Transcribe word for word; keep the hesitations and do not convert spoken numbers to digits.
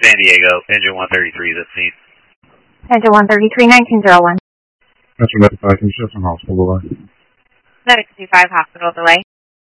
San Diego, engine one thirty-three is at scene. Engine one thirty-three, nineteen oh one. Metro Medic five, can you show some hospital delay? Medic two five, hospital delay.